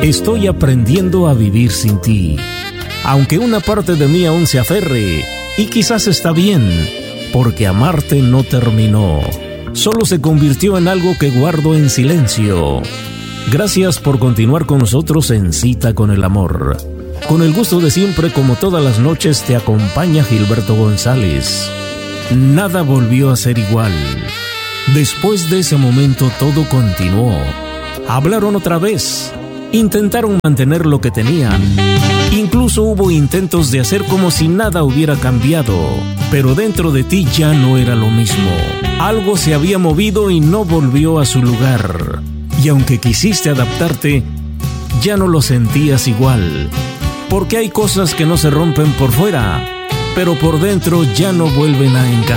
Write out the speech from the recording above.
Estoy aprendiendo a vivir sin ti, aunque una parte de mí aún se aferre, y quizás está bien, porque amarte no terminó, solo se convirtió en algo que guardo en silencio. Gracias por continuar con nosotros en Cita con el Amor. Con el gusto de siempre, como todas las noches, te acompaña Gilberto González. Nada volvió a ser igual. Después de ese momento todo continuó. Hablaron otra vez. Intentaron mantener lo que tenían. Incluso hubo intentos de hacer como si nada hubiera cambiado. Pero dentro de ti ya no era lo mismo. Algo se había movido y no volvió a su lugar. Y aunque quisiste adaptarte, ya no lo sentías igual. Porque hay cosas que no se rompen por fuera, pero por dentro ya no vuelven a encajar.